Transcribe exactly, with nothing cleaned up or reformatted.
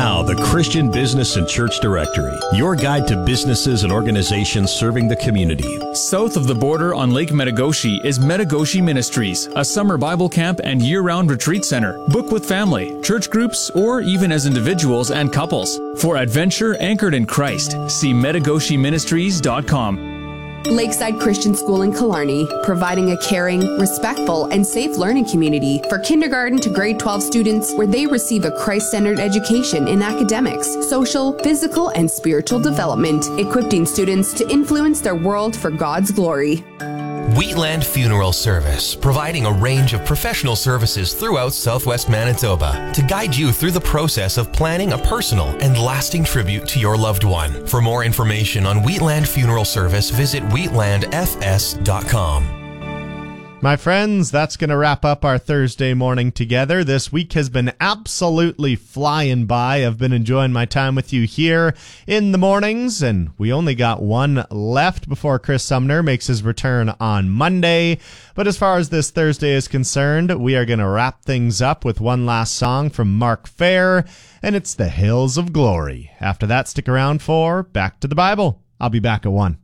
now, the Christian Business and Church Directory, your guide to businesses and organizations serving the community. South of the border on Lake Metagoshi is Metagoshi Ministries, a summer Bible camp and year-round retreat center. Book with family, church groups, or even as individuals and couples. For adventure anchored in Christ, see metagoshi ministries dot com. Lakeside Christian School in Killarney, providing a caring, respectful, and safe learning community for kindergarten to grade twelve students where they receive a Christ-centered education in academics, social, physical, and spiritual development, equipping students to influence their world for God's glory. Wheatland Funeral Service, providing a range of professional services throughout Southwest Manitoba to guide you through the process of planning a personal and lasting tribute to your loved one. For more information on Wheatland Funeral Service, visit wheatland f s dot com. My friends, that's going to wrap up our Thursday morning together. This week has been absolutely flying by. I've been enjoying my time with you here in the mornings, and we only got one left before Chris Sumner makes his return on Monday. But as far as this Thursday is concerned, we are going to wrap things up with one last song from Mark Fair, and it's The Hills of Glory. After that, stick around for Back to the Bible. I'll be back at one.